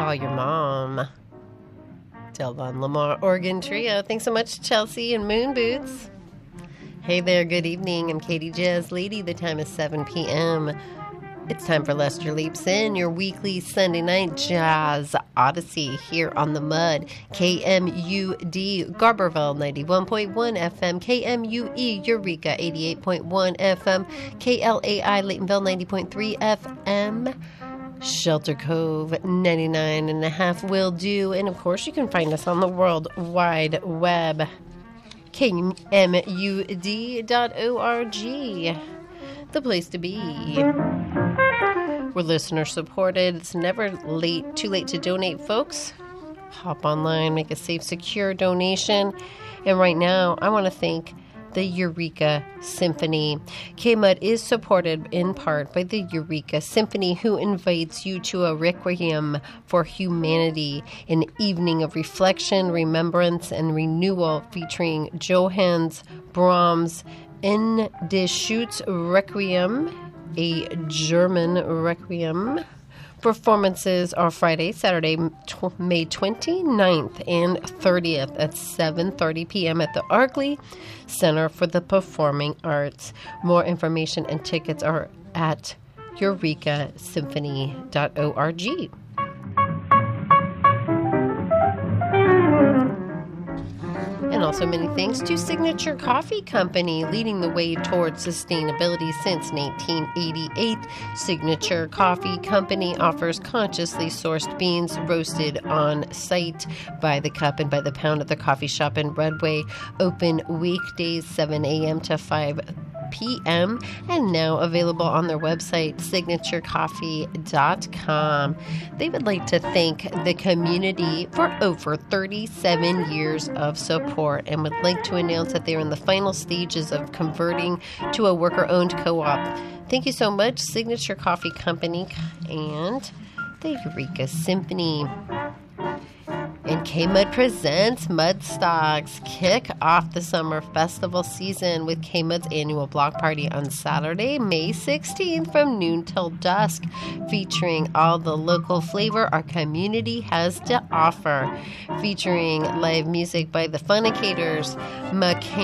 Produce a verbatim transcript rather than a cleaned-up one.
call your mom. Delvon Lamar Organ Trio. Thanks so much, Chelsea and Moon Boots. Hey there, good evening. I'm Katie Jazz Lady. The time is seven p.m. It's time for Lester Leaps In, your weekly Sunday night jazz odyssey here on the Mud. K M U D Garberville ninety-one point one F M, K M U E Eureka eighty-eight point one F M, K L A I Laytonville ninety point three F M, Shelter Cove ninety-nine and a half will do, and of course you can find us on the World Wide Web, K M U D dot org, the place to be. We're listener supported. It's never late, too late to donate, folks. Hop online, make a safe, secure donation. And right now, I want to thank the Eureka Symphony. K-Mud is supported in part by the Eureka Symphony, who invites you to a Requiem for Humanity, an evening of reflection, remembrance, and renewal featuring Johannes Brahms in des Schutz Requiem, a German Requiem. Performances are Friday, Saturday, May twenty-ninth and thirtieth at seven thirty p.m. at the Arkley Center for the Performing Arts. More information and tickets are at eureka symphony dot org. And also many thanks to Signature Coffee Company, leading the way towards sustainability since nineteen eighty-eight. Signature Coffee Company offers consciously sourced beans roasted on site by the cup and by the pound at the coffee shop in Redway. Open weekdays seven a.m. to five p.m. and now available on their website, signature coffee dot com. They would like to thank the community for over thirty-seven years of support and would like to announce that they're in the final stages of converting to a worker-owned co-op. Thank you so much, Signature Coffee Company and the Eureka Symphony. And K-Mud presents Mudstocks. Kick off the summer festival season with K-Mud's annual block party on Saturday, May sixteenth from noon till dusk, featuring all the local flavor our community has to offer. Featuring live music by the Funicators, McCain